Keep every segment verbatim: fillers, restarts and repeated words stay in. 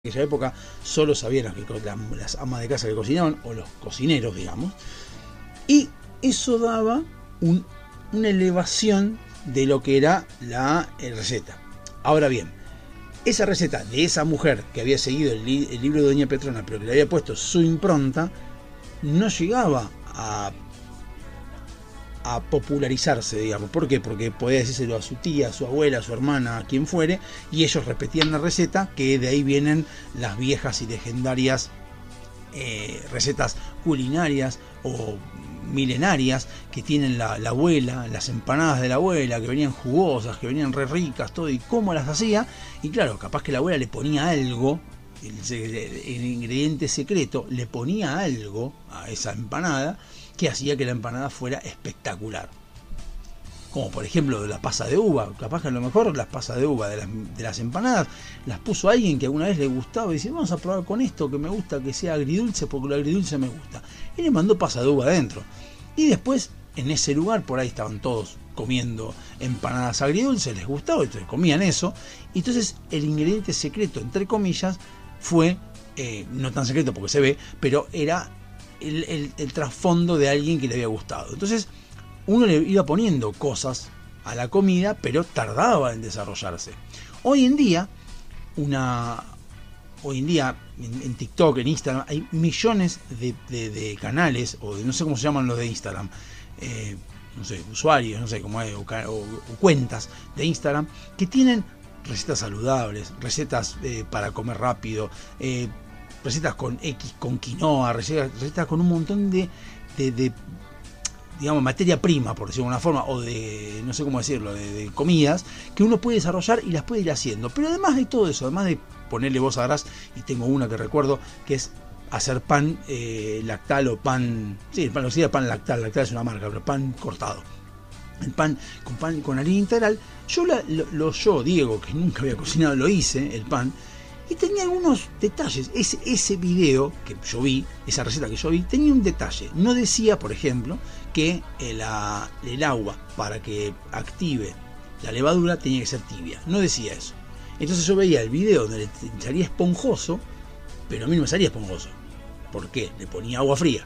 En aquella época solo sabían las, que, las amas de casa que cocinaban, o los cocineros, digamos, y eso daba un, una elevación de lo que era la eh, receta. Ahora bien, esa receta de esa mujer que había seguido el, li, el libro de Doña Petrona, pero que le había puesto su impronta, no llegaba a a popularizarse, digamos. ¿Por qué? Porque podía decírselo a su tía, a su abuela, a su hermana, a quien fuere, y ellos repetían la receta, que de ahí vienen las viejas y legendarias eh, recetas culinarias o milenarias que tienen la, la abuela, las empanadas de la abuela, que venían jugosas, que venían re ricas, todo, y cómo las hacía. Y claro, capaz que la abuela le ponía algo, el, el, el ingrediente secreto, le ponía algo a esa empanada que hacía que la empanada fuera espectacular. Como por ejemplo la pasa de uva. Capaz que a lo mejor las pasas de uva de las, de las empanadas las puso alguien que alguna vez le gustaba y dice, vamos a probar con esto que me gusta que sea agridulce, porque lo agridulce me gusta. Y le mandó pasa de uva adentro. Y después en ese lugar por ahí estaban todos comiendo empanadas agridulces, les gustaba, entonces comían eso. Y entonces el ingrediente secreto, entre comillas, fue, eh, no tan secreto porque se ve, pero era el, el, el trasfondo de alguien que le había gustado. Entonces uno le iba poniendo cosas a la comida, pero tardaba en desarrollarse. Hoy en día, una, hoy en día en, en TikTok, en Instagram, hay millones de, de, de canales, o de, no sé cómo se llaman los de Instagram, eh, no sé, usuarios, no sé cómo es, o, o, o cuentas de Instagram, que tienen recetas saludables, recetas eh, para comer rápido, eh, recetas con X, con quinoa, recetas, recetas con un montón de, de, de digamos, materia prima, por decirlo de una forma, o de, no sé cómo decirlo, de, de comidas, que uno puede desarrollar y las puede ir haciendo. Pero además de todo eso, además de ponerle voz a gras, y tengo una que recuerdo, que es hacer pan eh, lactal o pan, sí, el pan, lo decía pan lactal, lactal es una marca, pero pan cortado. El pan con pan con harina integral. Yo, la, lo, lo, yo, Diego, que nunca había cocinado, lo hice, el pan, y tenía algunos detalles. Ese, ese video que yo vi, esa receta que yo vi, tenía un detalle. No decía, por ejemplo, que el, el agua para que active la levadura tenía que ser tibia. No decía eso. Entonces yo veía el video donde le salía esponjoso, pero a mí no me salía esponjoso. ¿Por qué? Le ponía agua fría.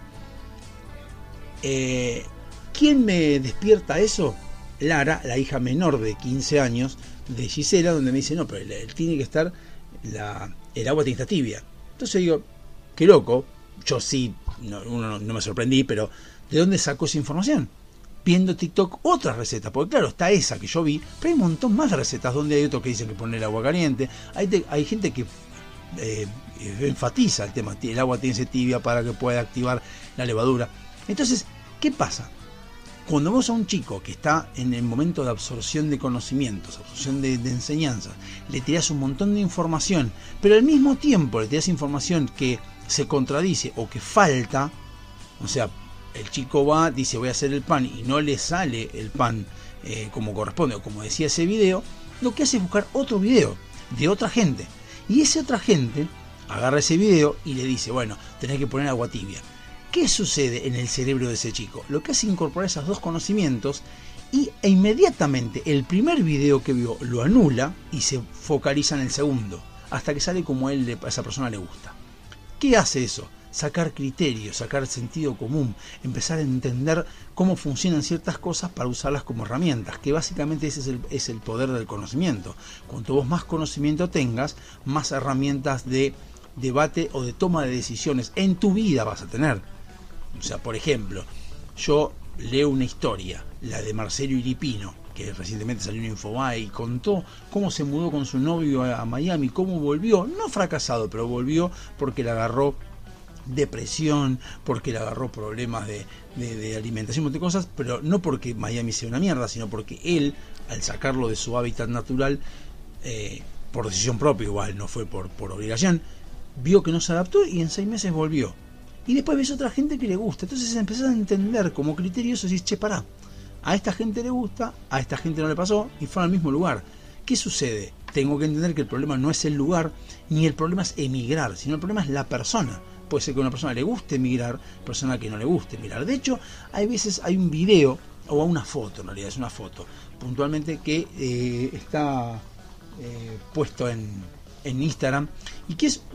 Eh, ¿Quién me despierta eso? Lara, la hija menor de quince años de Gisela, donde me dice, no, pero él tiene que estar... La, el agua tiene que estar tibia. Entonces digo, qué loco. Yo sí, no, uno, no me sorprendí, pero ¿de dónde sacó esa información? Viendo TikTok otras recetas, porque claro, está esa que yo vi, pero hay un montón más de recetas donde hay otros que dicen que poner el agua caliente. Hay, te, hay gente que eh, enfatiza el tema, el agua tiene que ser tibia para que pueda activar la levadura. Entonces, ¿qué pasa? Cuando vos a un chico que está en el momento de absorción de conocimientos, absorción de, de enseñanzas, le tirás un montón de información, pero al mismo tiempo le tirás información que se contradice o que falta, o sea, el chico va, dice voy a hacer el pan y no le sale el pan eh, como corresponde o como decía ese video, lo que hace es buscar otro video de otra gente. Y esa otra gente agarra ese video y le dice, bueno, tenés que poner agua tibia. ¿Qué sucede en el cerebro de ese chico? Lo que hace es incorporar esos dos conocimientos y, e inmediatamente el primer video que vio lo anula y se focaliza en el segundo, hasta que sale como él, a esa persona le gusta. ¿Qué hace eso? Sacar criterios, sacar sentido común, empezar a entender cómo funcionan ciertas cosas para usarlas como herramientas, que básicamente ese es el, es el poder del conocimiento. Cuanto vos más conocimiento tengas, más herramientas de debate o de toma de decisiones en tu vida vas a tener. O sea, por ejemplo, yo leo una historia, la de Marcelo Iripino, que recientemente salió en Infobae y contó cómo se mudó con su novio a Miami, cómo volvió, no fracasado, pero volvió porque le agarró depresión, porque le agarró problemas de, de, de alimentación, de cosas, pero no porque Miami sea una mierda, sino porque él, al sacarlo de su hábitat natural, eh, por decisión propia, igual no fue por, por obligación, vio que no se adaptó y en seis meses volvió. Y después ves otra gente que le gusta. Entonces empezás a entender como criterio eso y decís, che, pará, a esta gente le gusta, a esta gente no le pasó y fueron al mismo lugar. ¿Qué sucede? Tengo que entender que el problema no es el lugar, ni el problema es emigrar, sino el problema es la persona. Puede ser que a una persona le guste emigrar, persona que no le guste emigrar. De hecho, hay veces hay un video, o una foto en realidad, es una foto, puntualmente que eh, está eh, puesto en... en Instagram, y que es